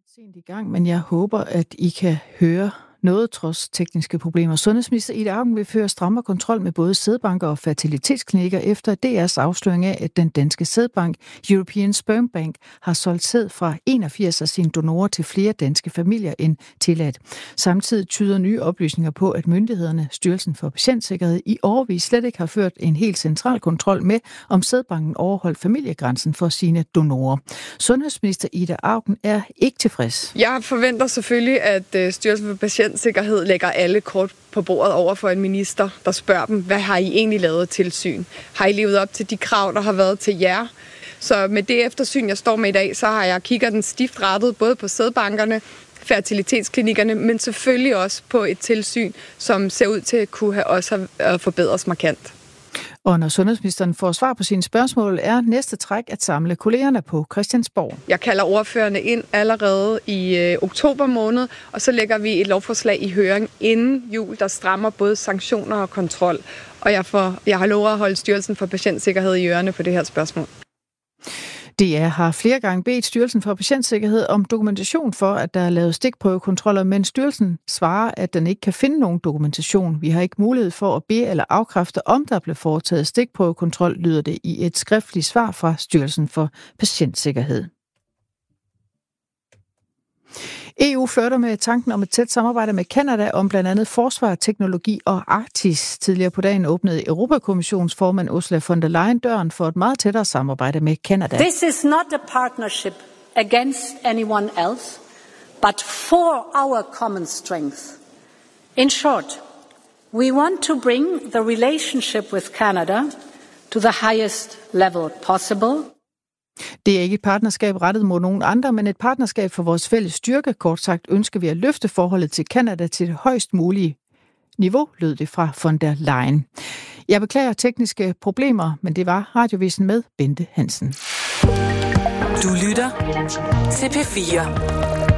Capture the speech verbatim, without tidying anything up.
Sent i gang, men jeg håber, at I kan høre noget trods tekniske problemer. Sundhedsminister Ida Auken vil føre strammere kontrol med både sædbanker og fertilitetsklinikker efter D R's afsløring af, at den danske sædbank European Sperm Bank har solgt sæd fra enogfirs af sine donorer til flere danske familier end tilladt. Samtidig tyder nye oplysninger på, at myndighederne, Styrelsen for Patientsikkerhed, i årevis slet ikke har ført en helt central kontrol med, om sædbanken overholdt familiegrænsen for sine donorer. Sundhedsminister Ida Auken er ikke tilfreds. Jeg forventer selvfølgelig, at Styrelsen for Patientsikkerhed lægger alle kort på bordet over for en minister, der spørger dem, hvad har I egentlig lavet tilsyn? Har I levet op til de krav, der har været til jer? Så med det eftersyn, jeg står med i dag, så har jeg kigget den stift rettet både på sædbankerne, fertilitetsklinikkerne, men selvfølgelig også på et tilsyn, som ser ud til at kunne have også have forbedret markant. Og når sundhedsministeren får svar på sine spørgsmål, er næste træk at samle kollegerne på Christiansborg. Jeg kalder ordførerne ind allerede i øh, oktober måned, og så lægger vi et lovforslag i høring inden jul, der strammer både sanktioner og kontrol. Og jeg, får, jeg har lovet at holde Styrelsen for Patientsikkerhed i ørerne på det her spørgsmål. D R har flere gange bedt Styrelsen for Patientsikkerhed om dokumentation for, at der er lavet stikprøvekontroller, men styrelsen svarer, at den ikke kan finde nogen dokumentation. Vi har ikke mulighed for at bede eller afkræfte, om der blev foretaget stikprøvekontrol, lyder det i et skriftligt svar fra Styrelsen for Patientsikkerhed. E U flirter med tanken om et tæt samarbejde med Canada om blandt andet forsvar, teknologi og Arktis. Tidligere på dagen åbnede Europakommissionens formand Ursula von der Leyen døren for et meget tættere samarbejde med Canada. This is not a partnership against anyone else, but for our common strength. In short, we want to bring the relationship with Canada to the highest level possible. Det er ikke et partnerskab rettet mod nogen andre, men et partnerskab for vores fælles styrke. Kort sagt ønsker vi at løfte forholdet til Canada til det højst mulige niveau, lød det fra von der Leyen. Jeg beklager tekniske problemer, men det var Radiovisen med Bente Hansen. Du lytter til P fire.